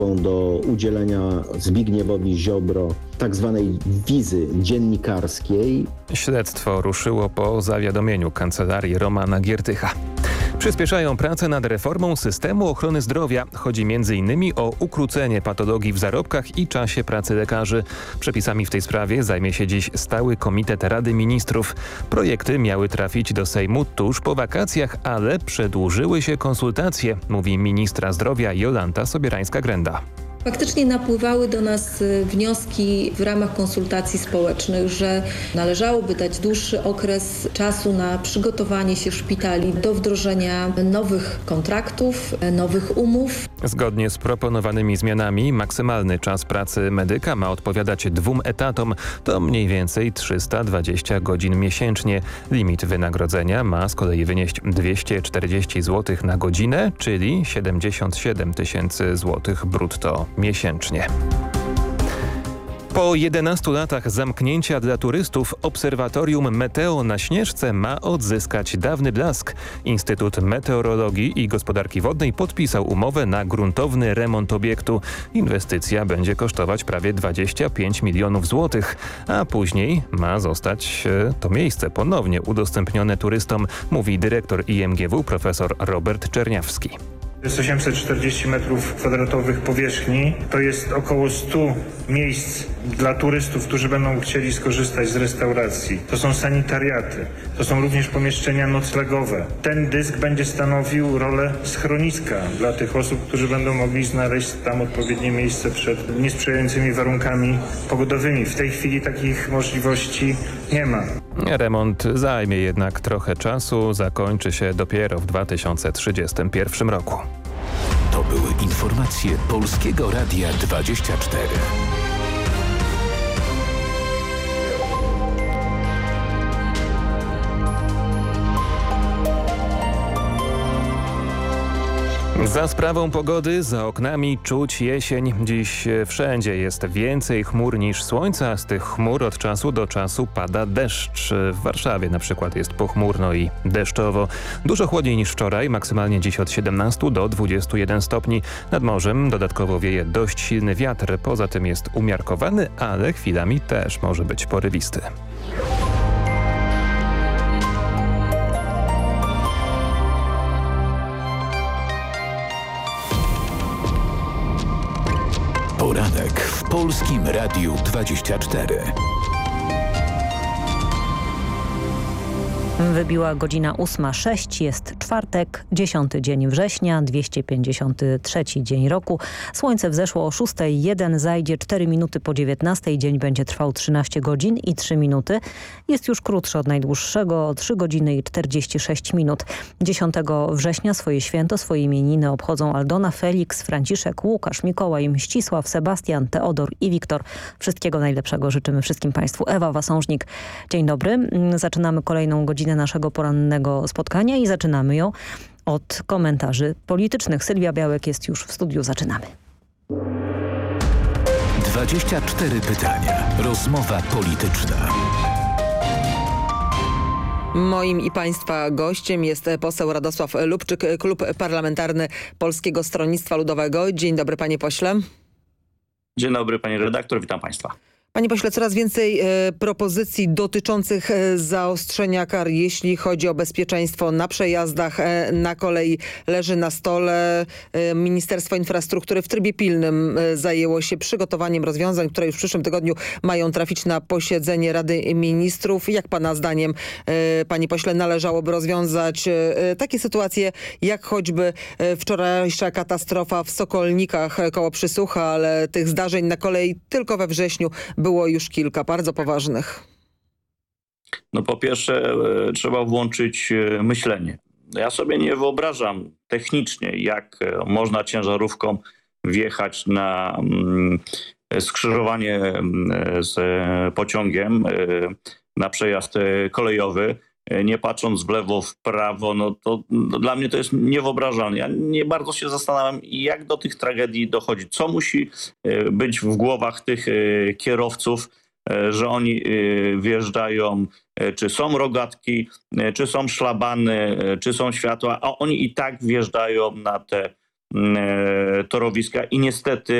do udzielenia Zbigniewowi Ziobro tak zwanej wizy dziennikarskiej. Śledztwo ruszyło po zawiadomieniu kancelarii Romana Giertycha. Przyspieszają prace nad reformą systemu ochrony zdrowia. Chodzi m.in. o ukrócenie patologii w zarobkach i czasie pracy lekarzy. Przepisami w tej sprawie zajmie się dziś Stały Komitet Rady Ministrów. Projekty miały trafić do Sejmu tuż po wakacjach, ale przedłużyły się konsultacje, mówi ministra zdrowia Jolanta Sobierańska-Grenda. Faktycznie napływały do nas wnioski w ramach konsultacji społecznych, że należałoby dać dłuższy okres czasu na przygotowanie się szpitali do wdrożenia nowych kontraktów, nowych umów. Zgodnie z proponowanymi zmianami maksymalny czas pracy medyka ma odpowiadać 2 etatom. To mniej więcej 320 godzin miesięcznie. Limit wynagrodzenia ma z kolei wynieść 240 zł na godzinę, czyli 77 tysięcy złotych brutto miesięcznie. Po 11 latach zamknięcia dla turystów obserwatorium Meteo na Śnieżce ma odzyskać dawny blask. Instytut Meteorologii i Gospodarki Wodnej podpisał umowę na gruntowny remont obiektu. Inwestycja będzie kosztować prawie 25 milionów złotych, a później ma zostać to miejsce ponownie udostępnione turystom, mówi dyrektor IMGW profesor Robert Czerniawski. To jest 840 m2 powierzchni. To jest około 100 miejsc dla turystów, którzy będą chcieli skorzystać z restauracji. To są sanitariaty. To są również pomieszczenia noclegowe. Ten dysk będzie stanowił rolę schroniska dla tych osób, którzy będą mogli znaleźć tam odpowiednie miejsce przed niesprzyjającymi warunkami pogodowymi. W tej chwili takich możliwości nie ma. Remont zajmie jednak trochę czasu, zakończy się dopiero w 2031 roku. To były informacje Polskiego Radia 24. Za sprawą pogody za oknami czuć jesień. Dziś wszędzie jest więcej chmur niż słońca. Z tych chmur od czasu do czasu pada deszcz. W Warszawie na przykład jest pochmurno i deszczowo. Dużo chłodniej niż wczoraj, maksymalnie dziś od 17 do 21 stopni. Nad morzem dodatkowo wieje dość silny wiatr. Poza tym jest umiarkowany, ale chwilami też może być porywisty. Poranek w Polskim Radiu 24. Wybiła godzina 8:06, jest czwartek, 10 dzień września, 253 dzień roku. Słońce wzeszło o 6:01, zajdzie 4 minuty po 19, dzień będzie trwał 13 godzin i 3 minuty. Jest już krótszy od najdłuższego, 3 godziny i 46 minut. 10 września swoje święto, swoje imieniny obchodzą Aldona, Felix, Franciszek, Łukasz, Mikołaj, Mścisław, Sebastian, Teodor i Wiktor. Wszystkiego najlepszego życzymy wszystkim Państwu. Ewa Wasążnik, dzień dobry. Zaczynamy kolejną godzinę naszego porannego spotkania i zaczynamy ją od komentarzy politycznych. Sylwia Białek jest już w studiu. Zaczynamy. 24 pytania. Rozmowa polityczna. Moim i Państwa gościem jest poseł Radosław Lubczyk, Klub Parlamentarny Polskiego Stronnictwa Ludowego. Dzień dobry, panie pośle. Dzień dobry, pani redaktor, witam państwa. Panie pośle, coraz więcej propozycji dotyczących zaostrzenia kar, jeśli chodzi o bezpieczeństwo na przejazdach, na kolei leży na stole. Ministerstwo Infrastruktury w trybie pilnym zajęło się przygotowaniem rozwiązań, które już w przyszłym tygodniu mają trafić na posiedzenie Rady Ministrów. Jak pana zdaniem, panie pośle, należałoby rozwiązać takie sytuacje, jak choćby wczorajsza katastrofa w Sokolnikach koło Przysłucha, ale tych zdarzeń na kolei tylko we wrześniu było już kilka bardzo poważnych. No po pierwsze trzeba włączyć myślenie. Ja sobie nie wyobrażam technicznie, jak można ciężarówką wjechać na skrzyżowanie z pociągiem na przejazd kolejowy, nie patrząc w lewo, w prawo. No to dla mnie to jest niewyobrażalne. Ja nie bardzo się zastanawiam, jak do tych tragedii dochodzi. Co musi być w głowach tych kierowców, że oni wjeżdżają, czy są rogatki, czy są szlabany, czy są światła, a oni i tak wjeżdżają na te torowiska i niestety